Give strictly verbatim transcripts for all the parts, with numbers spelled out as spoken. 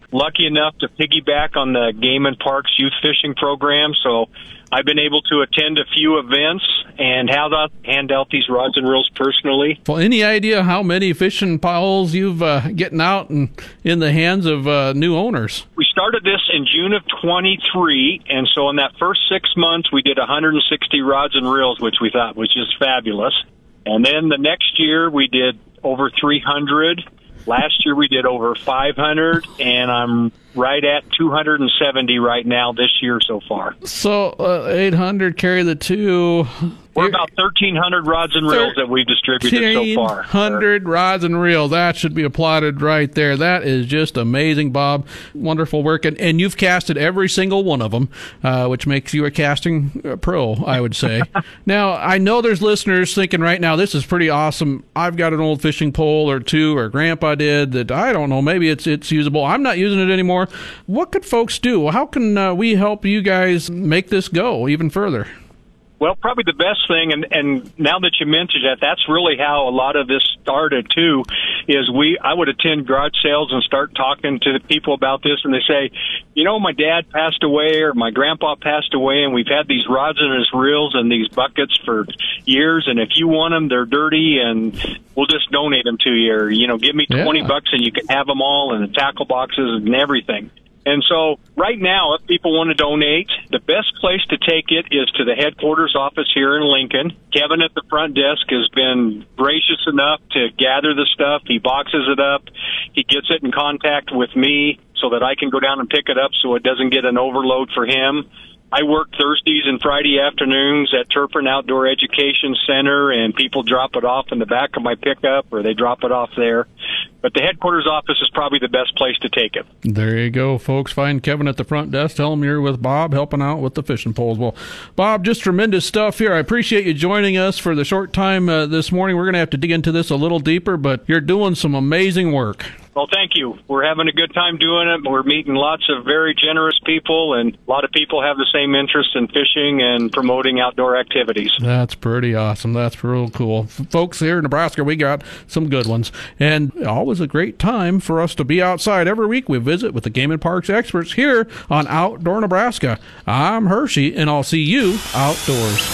lucky enough to piggyback on the Game and Parks youth fishing program, so I've been able to attend a few events and hand out, hand out these rods and reels personally. Well, any idea how many fishing poles you've uh, getting out and in the hands of uh, new owners? We started this in June of twenty-three, and so in that first six months, we did one hundred sixty rods and reels, which we thought was just fabulous. And then the next year, we did over three hundred. Last year, we did over five hundred, and I'm right at two hundred seventy right now this year so far. So uh, eight hundred carry the two. We're about thirteen hundred rods and reels that we've distributed so far. thirteen hundred rods and reels. That should be applauded right there. That is just amazing, Bob. Wonderful work. And, and you've casted every single one of them, uh, which makes you a casting pro, I would say. Now, I know there's listeners thinking right now, this is pretty awesome. I've got an old fishing pole or two, or Grandpa did, that I don't know, maybe it's it's usable. I'm not using it anymore. What could folks do? How can uh, we help you guys make this go even further? Well, probably the best thing, and, and now that you mentioned that, that's really how a lot of this started, too, is we I would attend garage sales and start talking to the people about this, and they say, you know, my dad passed away or my grandpa passed away, and we've had these rods and his reels and these buckets for years, and if you want them, they're dirty, and we'll just donate them to you, or, you know, give me twenty yeah. bucks and you can have them all, and the tackle boxes and everything. And so right now, if people want to donate, the best place to take it is to the headquarters office here in Lincoln. Kevin at the front desk has been gracious enough to gather the stuff. He boxes it up. He gets it in contact with me so that I can go down and pick it up so it doesn't get an overload for him. I work Thursdays and Friday afternoons at Turpin Outdoor Education Center, and people drop it off in the back of my pickup, or they drop it off there. But the headquarters office is probably the best place to take it. There you go, folks. Find Kevin at the front desk. Tell him you're with Bob, helping out with the fishing poles. Well, Bob, just tremendous stuff here. I appreciate you joining us for the short time uh, this morning. We're going to have to dig into this a little deeper, but you're doing some amazing work. Well, thank you. We're having a good time doing it. We're meeting lots of very generous people, and a lot of people have the same interest in fishing and promoting outdoor activities. That's pretty awesome. That's real cool. F- folks, here in Nebraska, we got some good ones, and always a great time for us to be outside. Every week we visit with the Game and Parks experts here on Outdoor Nebraska. I'm Hershey, and I'll see you outdoors.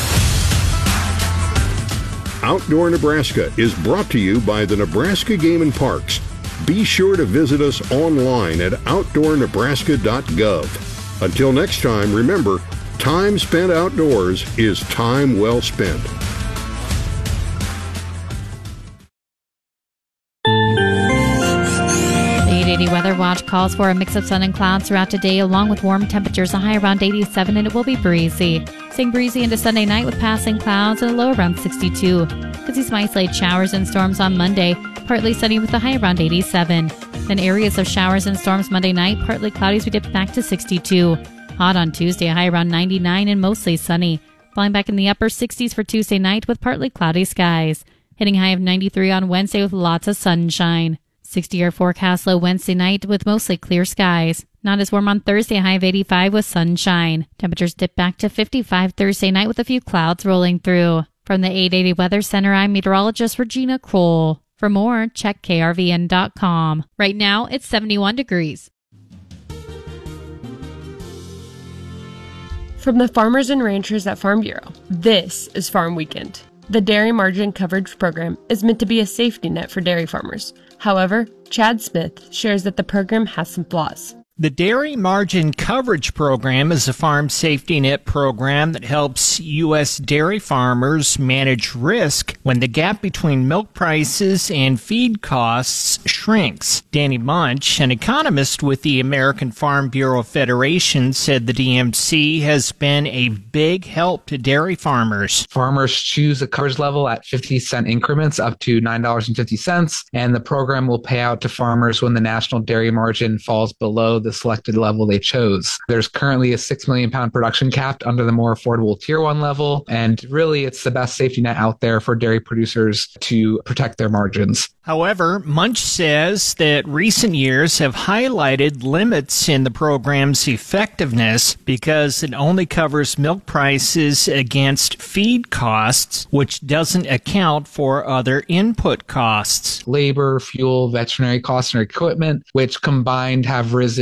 Outdoor Nebraska is brought to you by the Nebraska Game and Parks. Be sure to visit us online at outdoor nebraska dot gov. Until next time, remember, time spent outdoors is time well spent. eight eighty Weather Watch calls for a mix of sun and clouds throughout today, along with warm temperatures, a high around eighty-seven, and it will be breezy. Staying breezy into Sunday night with passing clouds and a low around sixty-two. Could see some isolated showers and storms on Monday, partly sunny with a high around eighty-seven. Then areas of showers and storms Monday night, partly cloudy as we dip back to sixty-two. Hot on Tuesday, a high around ninety-nine and mostly sunny. Falling back in the upper sixties for Tuesday night with partly cloudy skies. Hitting high of ninety-three on Wednesday with lots of sunshine. sixty-year forecast low Wednesday night with mostly clear skies. Not as warm on Thursday, a high of eighty-five with sunshine. Temperatures dip back to fifty-five Thursday night with a few clouds rolling through. From the eight eighty Weather Center, I'm meteorologist Regina Kroll. For more, check K R V N dot com. Right now, it's seventy-one degrees. From the farmers and ranchers at Farm Bureau, this is Farm Weekend. The Dairy Margin Coverage Program is meant to be a safety net for dairy farmers. However, Chad Smith shares that the program has some flaws. The Dairy Margin Coverage Program is a farm safety net program that helps U S dairy farmers manage risk when the gap between milk prices and feed costs shrinks. Danny Munch, an economist with the American Farm Bureau Federation, said the D M C has been a big help to dairy farmers. Farmers choose a coverage level at fifty cent increments up to nine dollars and fifty cents, and the program will pay out to farmers when the national dairy margin falls below the selected level they chose. There's currently a six million pound production cap under the more affordable tier one level, and really it's the best safety net out there for dairy producers to protect their margins. However, Munch says that recent years have highlighted limits in the program's effectiveness because it only covers milk prices against feed costs, which doesn't account for other input costs. Labor, fuel, veterinary costs, and equipment, which combined have risen